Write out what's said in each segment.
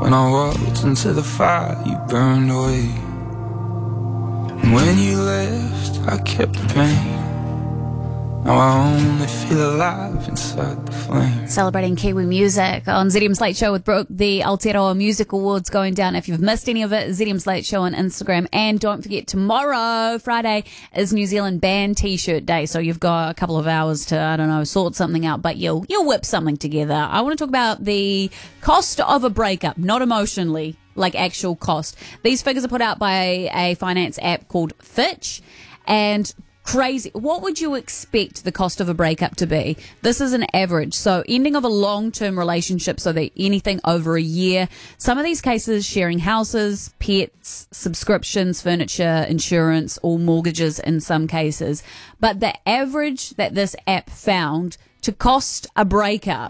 When I walked into the fire, you burned away. And when you left, I kept the pain. Now I only feel alive inside the flame. Celebrating Kiwi music on ZM's Late Show with Brooke. The Aotearoa Music Awards going down. If you've missed any of it, ZM's Late Show on Instagram. And don't forget, tomorrow, Friday, is New Zealand Band T-shirt day. So you've got a couple of hours to, I don't know, sort something out, but you'll whip something together. I want to talk about the cost of a breakup, not emotionally, like actual cost. These figures are put out by a finance app called Fitch, and crazy. What would you expect the cost of a breakup to be? This is an average. So ending of a long-term relationship, so that anything over a year. Some of these cases sharing houses, pets, subscriptions, furniture, insurance, or mortgages in some cases. But the average that this app found to cost a breakup,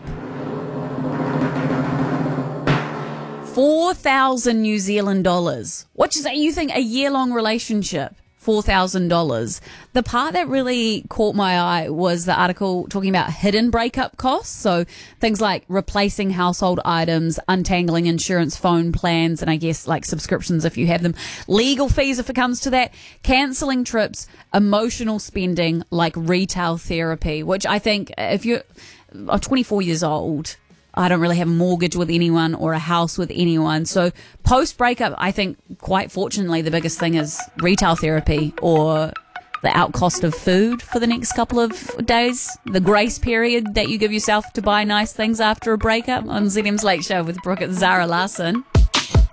4,000 New Zealand dollars. Which is, you think, a year-long relationship? $4,000. The part that really caught my eye was the article talking about hidden breakup costs. So things like replacing household items, untangling insurance, phone plans, and I guess like subscriptions if you have them, legal fees if it comes to that, cancelling trips, emotional spending like retail therapy, which I think if you're 24 years old, I don't really have a mortgage with anyone or a house with anyone. So post-breakup, I think quite fortunately the biggest thing is retail therapy or the out cost of food for the next couple of days, the grace period that you give yourself to buy nice things after a breakup. On ZM's Late Show with Brooke and Zara Larson.